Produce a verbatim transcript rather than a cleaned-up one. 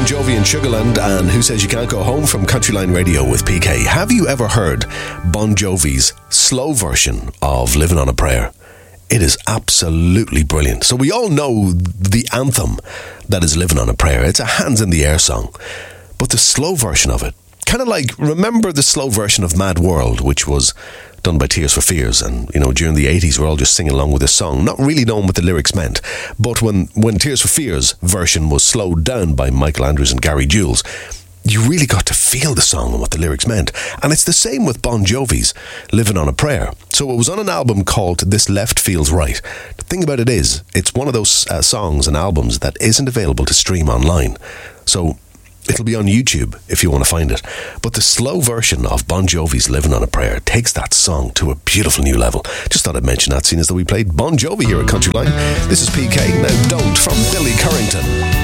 Jovi and Sugarland and Who Says You Can't Go Home from Countryline Radio with P K. Have you ever heard Bon Jovi's slow version of Living on a Prayer? It is absolutely brilliant. So we all know the anthem that is Living on a Prayer. It's a hands in the air song. But the slow version of it, kind of like, remember the slow version of Mad World, which was done by Tears for Fears, and you know, during the eighties we're all just singing along with this song, not really knowing what the lyrics meant. But when, when Tears for Fears version was slowed down by Michael Andrews and Gary Jules, you really got to feel the song and what the lyrics meant. And it's the same with Bon Jovi's Living on a Prayer. So it was on an album called This Left Feels Right. The thing about it is, it's one of those uh, songs and albums that isn't available to stream online. So it'll be on YouTube if you want to find it. But the slow version of Bon Jovi's Living on a Prayer takes that song to a beautiful new level. Just thought I'd mention that, seeing as that we played Bon Jovi here at Countryline. This is P K, Now Don't, from Billy Currington.